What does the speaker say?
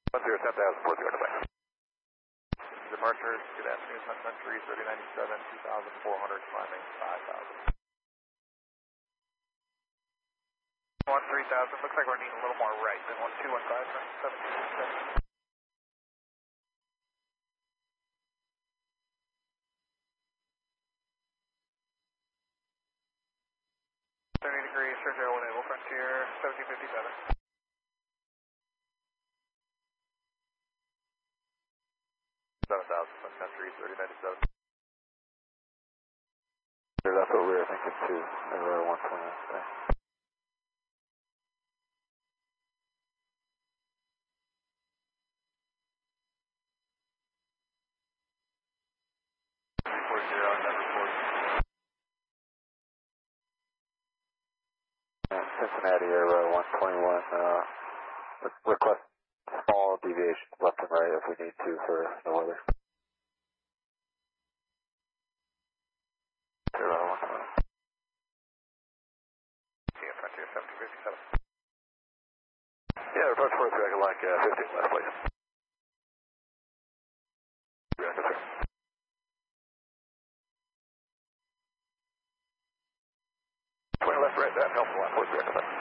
10,000, departures, good afternoon, Sun Country, 3097, 2,400, climbing 5,000. 13,000, looks like we're needing a little more right than 1215 for 17. 30 degrees, Sergio, Naval Frontier, 1757. 7,000, Sun Country, 3097. That's what we were thinking too, over 120. 40, Cincinnati Air 121, request small deviations left and right if we need to for the weather. Frontier 1757. Yeah, approach 43, I can like 15 left, please. Yeah, yes, sir. 20 left, right, that helpful, 43,